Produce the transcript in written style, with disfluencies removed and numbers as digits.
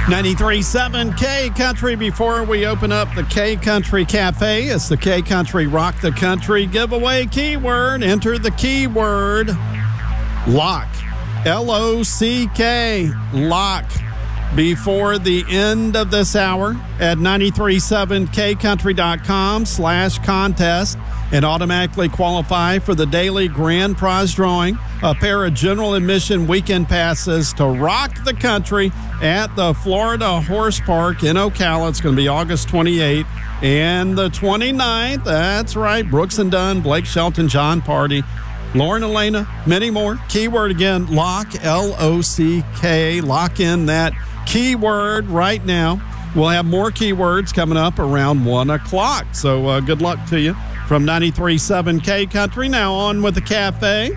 93.7 K Country. Before we open up the K Country Cafe, it's the K Country Rock the Country giveaway keyword. Enter the keyword LOCK. L-O-C-K. LOCK. Before the end of this hour at 937kcountry.com/contest and automatically qualify for the daily grand prize drawing, a pair of general admission weekend passes to rock the country at the Florida Horse Park in Ocala. It's going to be August 28th and the 29th. That's right. Brooks and Dunn, Blake Shelton, John Party, Lauren Elena, many more. Keyword again, LOCK, L-O-C-K. Lock in that keyword right now. We'll have more keywords coming up around 1 o'clock. So good luck to you from 93.7 K Country. Now on with the cafe.